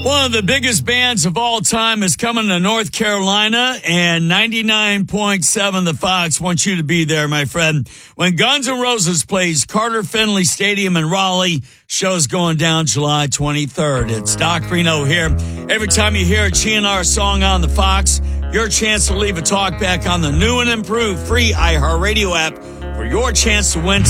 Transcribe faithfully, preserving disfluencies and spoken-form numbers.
One of the biggest bands of all time is coming to North Carolina, and ninety-nine point seven The Fox wants you to be there, my friend. When Guns N' Roses plays Carter Finley Stadium in Raleigh, show's going down July twenty-third. It's Doc Reno here. Every time you hear a G N R song on The Fox, your chance to leave a talk back on the new and improved free iHeartRadio app for your chance to win